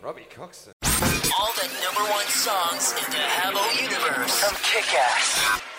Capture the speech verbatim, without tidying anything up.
Robbie Coxon. All the number one songs in the Habbo universe. From Kick-Ass.